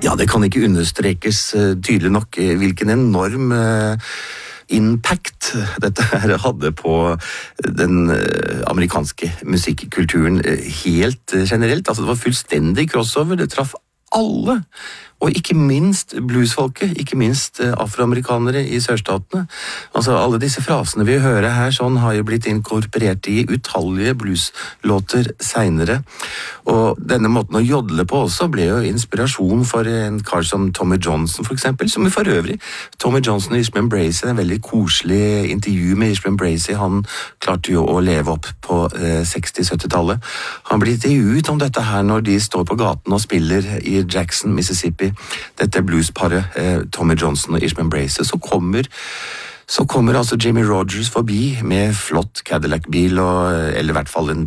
Ja, det kan ikke understrekes tydelig nok hvilken enorm impact dette her hadde på den amerikanske musikkulturen helt generelt. Altså, det var fullstendig crossover, det traff alle, og ikke minst bluesfolket, ikke minst afroamerikanere i sørstatene. Altså, alle disse frasene vi hører her sånn har jo blitt inkorporert i utallige blueslåter senere. Og denne måten å jodle på også ble jo inspirasjon for en kar som Tommy Johnson for eksempel, som for øvrig, Tommy Johnson og Ishmael Bracey, en veldig koselig intervju med Ishmael Bracey, han klarte jo å leve opp på 60-70-tallet. Han ble intervjuet om dette her når de står på gaten og spiller i Jackson, Mississippi. Dette bluesparet, Tommy Johnson og Ishmael Bracey, så kommer altså Jimmy Rogers forbi med flott Cadillac-bil, eller i hvert fall en